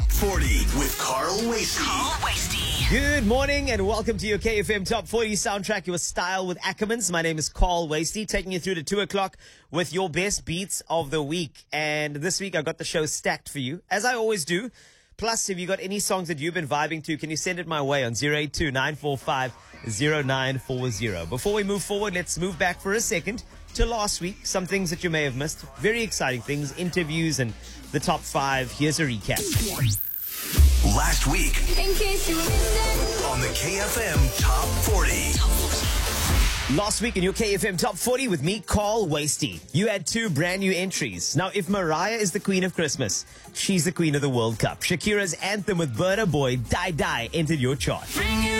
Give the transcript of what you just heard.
Top 40 with Carl Wasey. Good morning and welcome to your KFM Top 40 soundtrack, your style with Ackermans. My name is Carl Wasey, taking you through to 2 o'clock with your best beats of the week. And this week I got the show stacked for you, as I always do. Plus, if you got any songs that you've been vibing to, can you send it my way on 082-945-0940. Before we move forward, let's move back for a second to last week. Some things that you may have missed. Very exciting things, interviews and the top 5. Here's a recap. Last week In case you missed on the KFM Top 40. Last week in your KFM Top 40 with me, Carl Wasey. You had 2 brand new entries. Now, if Mariah is the queen of Christmas, she's the queen of the World Cup. Shakira's anthem with Burna Boy, Die Die, entered your chart.